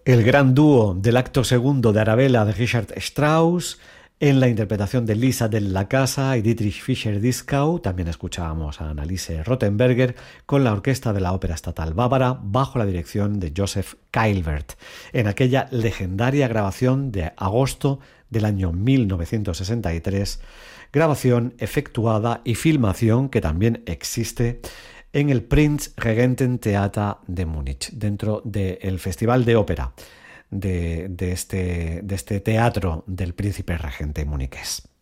El gran dúo del acto segundo de Arabella de Richard Strauss, en la interpretación de Lisa Della Casa y Dietrich Fischer-Dieskau. También escuchábamos a Anneliese Rothenberger con la Orquesta de la Ópera Estatal Bávara bajo la dirección de Joseph Keilbert, en aquella legendaria grabación de agosto del año 1963, grabación efectuada y filmación que también existe en el Prinzregententheater de Múnich, dentro del Festival de Ópera de este teatro del príncipe regente muniqués.